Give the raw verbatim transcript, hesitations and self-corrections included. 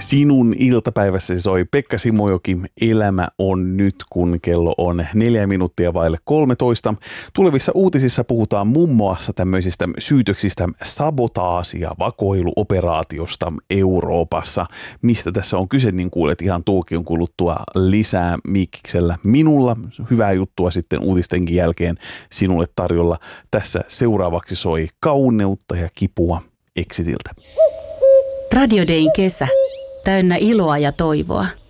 Sinun iltapäivässä soi Pekka Simojoki. Elämä on nyt, kun kello on neljä minuuttia vaille kolmetoista. Tulevissa uutisissa puhutaan muun muassa tämmöisistä syytöksistä sabotaasi- ja vakoiluoperaatiosta Euroopassa. Mistä tässä on kyse, niin kuulet ihan tuokion kuluttua lisää Miikkiksellä minulla. Hyvää juttua sitten uutistenkin jälkeen sinulle tarjolla. Tässä seuraavaksi soi Kauneutta ja kipua Exitiltä. Radio Dayn kesä. Täynnä iloa ja toivoa.